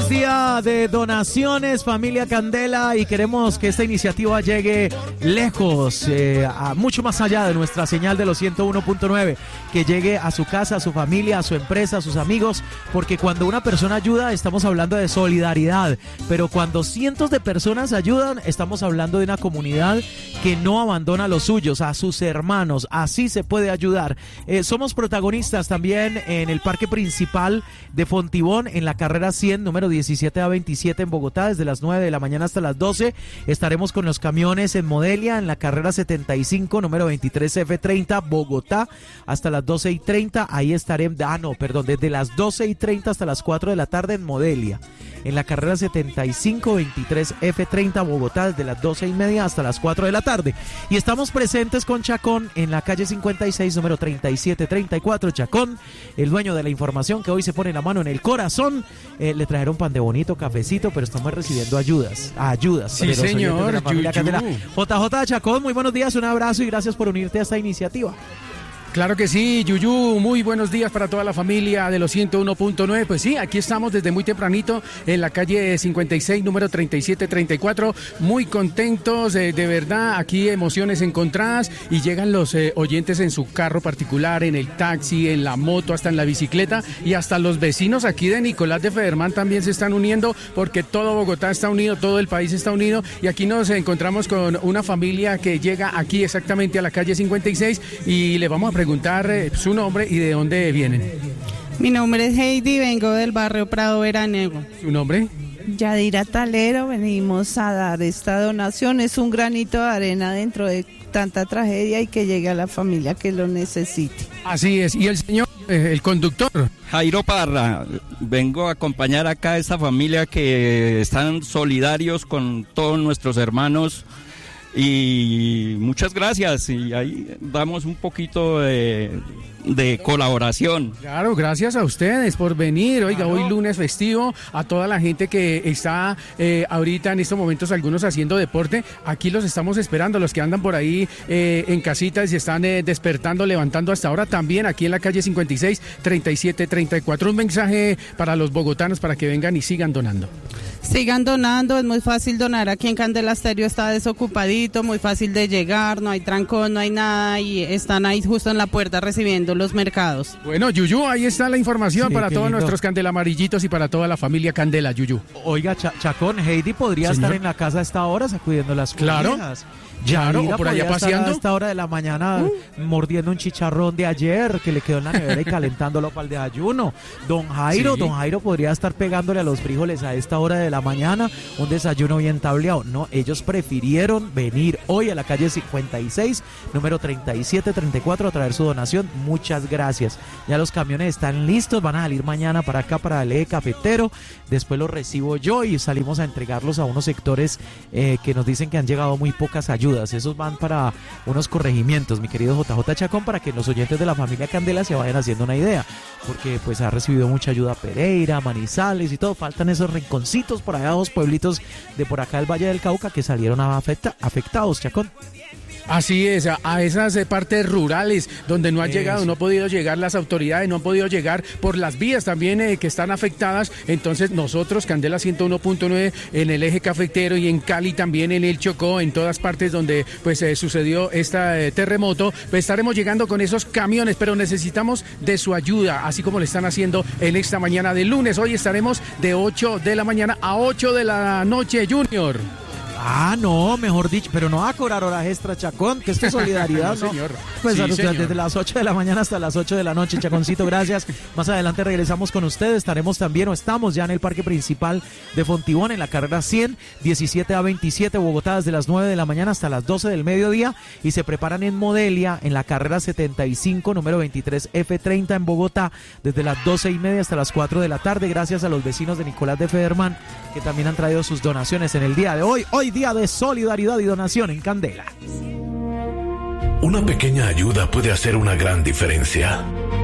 día de donaciones, familia Candela, y queremos que esta iniciativa llegue lejos, mucho más allá de nuestra señal de los 101.9, que llegue a su casa, a su familia, a su empresa, a sus amigos, porque cuando una persona ayuda estamos hablando de solidaridad, pero cuando cientos de personas ayudan estamos hablando de una comunidad que no abandona a los suyos, a sus hermanos. Así se puede ayudar. Somos protagonistas también en el parque principal de Fontibón, en la carrera 100, número 17 a 27 en Bogotá, desde las 9 de la mañana hasta las 12. Estaremos con los camiones en Modelia, en la carrera 75, número 23 F30, Bogotá, hasta las 12:30. Ahí estaremos, desde las 12:30 hasta las 4 de la tarde en Modelia, en la carrera 75, 23 F30, Bogotá, desde las 12:30 hasta las 4 de la tarde. Y estamos presentes con Chacón en la calle 56, número 3734. Chacón, el dueño de la información, que hoy se pone la mano en el corazón. Le trajeron pan de bonito, cafecito, pero estamos recibiendo ayudas. Sí, señor. JJ Chacón, muy buenos días, un abrazo y gracias por unirte a esta iniciativa. Claro que sí, Yuyu, muy buenos días para toda la familia de los 101.9. Pues sí, aquí estamos desde muy tempranito en la calle 56, número 3734, muy contentos, de verdad, aquí emociones encontradas, y llegan los oyentes en su carro particular, en el taxi, en la moto, hasta en la bicicleta, y hasta los vecinos aquí de Nicolás de Federman también se están uniendo, porque todo Bogotá está unido, todo el país está unido, y aquí nos encontramos con una familia que llega aquí exactamente a la calle 56, y le vamos a preguntar su nombre y de dónde vienen. Mi nombre es Heidi, vengo del barrio Prado Veraniego. ¿Su nombre? Yadira Talero, venimos a dar esta donación, es un granito de arena dentro de tanta tragedia y que llegue a la familia que lo necesite. Así es, y el señor, el conductor. Jairo Parra, vengo a acompañar acá a esta familia que están solidarios con todos nuestros hermanos. Y muchas gracias, y ahí damos un poquito de colaboración. Claro, gracias a ustedes por venir. Oiga, hoy lunes festivo, a toda la gente que está ahorita en estos momentos, algunos haciendo deporte, aquí los estamos esperando, los que andan por ahí en casitas y están despertando, levantando hasta ahora, también aquí en la calle 56, 3734. Un mensaje para los bogotanos para que vengan y sigan donando. Sigan donando, es muy fácil donar. Aquí en Candela Estéreo está desocupadito, muy fácil de llegar, no hay trancón, no hay nada, y están ahí justo en la puerta recibiendo los mercados. Bueno, Yuyu, ahí está la información para todos nuestros Candela amarillitos y para toda la familia Candela, Yuyu. Oiga, Chacón, Heidi podría estar en la casa a esta hora sacudiendo las cobijas. Claro, o por allá paseando. A esta hora de la mañana mordiendo un chicharrón de ayer que le quedó en la nevera y calentándolo para el desayuno. Don Jairo podría estar pegándole a los frijoles a esta hora de la mañana, un desayuno bien tableado. No, ellos prefirieron venir hoy a la calle 56, número 3734, a traer su donación. Muchas gracias. Ya los camiones están listos, van a salir mañana para acá, para el eje cafetero. Después los recibo yo y salimos a entregarlos a unos sectores que nos dicen que han llegado muy pocas ayudas. Esos van para unos corregimientos, mi querido JJ Chacón, para que los oyentes de la familia Candela se vayan haciendo una idea, porque pues ha recibido mucha ayuda Pereira, Manizales y todo. Faltan esos rinconcitos por allá, dos pueblitos de por acá del Valle del Cauca que salieron afectados, Chacón. Así es, a esas partes rurales donde no han llegado, no han podido llegar las autoridades, no han podido llegar por las vías también que están afectadas. Entonces nosotros, Candela 101.9, en el eje cafetero y en Cali también, en el Chocó, en todas partes donde pues sucedió este terremoto, pues estaremos llegando con esos camiones, pero necesitamos de su ayuda, así como le están haciendo en esta mañana de lunes. Hoy estaremos de 8 de la mañana a 8 de la noche, Junior. Ah, no, mejor dicho, pero no va a cobrar horas extra, Chacón, que esto es solidaridad, ¿no? Señor. Pues sí, desde las 8 de la mañana hasta las 8 de la noche, Chaconcito, gracias. Más adelante regresamos con ustedes, estaremos también, o estamos ya en el parque principal de Fontibón, en la carrera 100, 17 a 27, Bogotá, desde las 9 de la mañana hasta las 12 del mediodía, y se preparan en Modelia, en la carrera 75, número 23 F30 en Bogotá, desde las 12:30 hasta las 4 de la tarde, gracias a los vecinos de Nicolás de Federman, que también han traído sus donaciones en el día de hoy día de solidaridad y donación en Candela. Una pequeña ayuda puede hacer una gran diferencia.